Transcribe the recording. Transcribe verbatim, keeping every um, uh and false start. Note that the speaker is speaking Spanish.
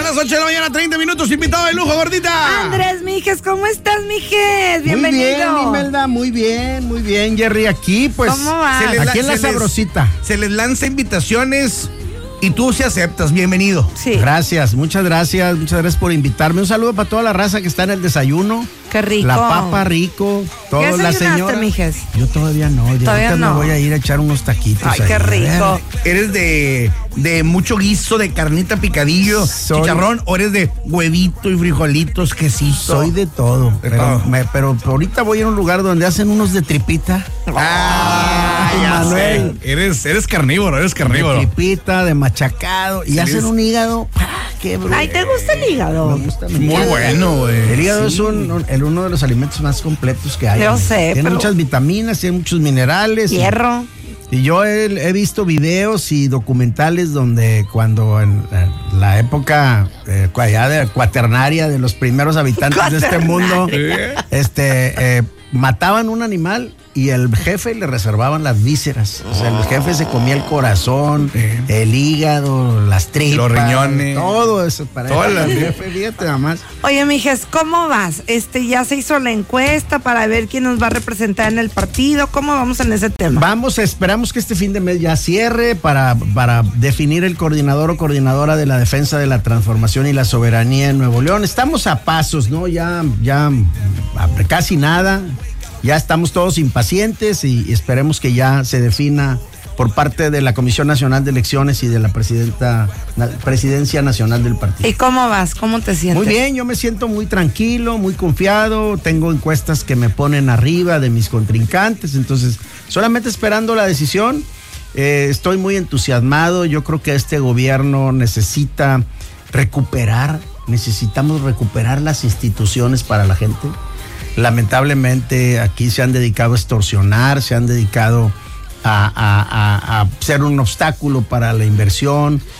Son las ocho de la mañana, treinta minutos. Invitado de lujo, gordita. Andrés Mijes, ¿cómo estás, Mijes? Bienvenido. Muy bien, Imelda, muy bien, muy bien, Jerry. Aquí, pues, ¿Cómo vas? Se les la- aquí en la se les- sabrosita. Se les lanza invitaciones y tú se aceptas. Bienvenido. Sí. Gracias, muchas gracias, muchas gracias por invitarme. Un saludo para toda la raza que está en el desayuno. Qué rico. La papa rico, todo, ¿Qué la desayunaste, señora. Mijes? Yo todavía no, ya Todavía ahorita no. me voy a ir a echar unos taquitos. Ay, ahí. qué A ver. rico. ¿Eres de, de mucho guiso, de carnita picadillo, Soy- chicharrón, o eres de huevito y frijolitos, quesito? Soy de todo, De pero, todo. me- pero ahorita voy a un lugar donde hacen unos de tripita. Ah, Ay, ya Manuel. sé. Eres, eres carnívoro, eres De carnívoro. tripita, de machacado. Y Sí, hacen es- un hígado. ¡Ah, qué bruto! Ay, ¿te gusta el hígado? Me gusta, me Muy encanta. bueno, güey. El hígado Sí. es un, un- el, uno de los alimentos más completos que hay. Yo amigo. sé, Tiene pero- muchas vitaminas, tiene muchos minerales. y- Hierro. Y yo he, he visto videos y documentales donde cuando en la, la época eh, allá de cuaternaria de los primeros habitantes de este mundo, este eh, mataban un animal y el jefe le reservaban las vísceras. O sea, el jefe se comía el corazón, el hígado, las tripas, Los riñones. todo eso para Todas el las- jefe, fíjate nada más. Oye, Mijes, ¿cómo vas? Este, ya se hizo la encuesta para ver quién nos va a representar en el partido. ¿Cómo vamos en ese tema? Vamos, esperamos que este fin de mes ya cierre para, para definir el coordinador o coordinadora de la defensa de la transformación y la soberanía en Nuevo León. Estamos a pasos, ¿no? Ya, ya a casi nada. Ya estamos todos impacientes y esperemos que ya se defina por parte de la Comisión Nacional de Elecciones y de la presidenta, la Presidencia Nacional del partido. ¿Y cómo vas? ¿Cómo te sientes? Muy bien, yo me siento muy tranquilo, muy confiado, tengo encuestas que me ponen arriba de mis contrincantes, entonces solamente esperando la decisión. Eh, estoy muy entusiasmado, yo creo que este gobierno necesita recuperar, necesitamos recuperar las instituciones para la gente. Lamentablemente aquí se han dedicado a extorsionar, se han dedicado a, a, a, a ser un obstáculo para la inversión.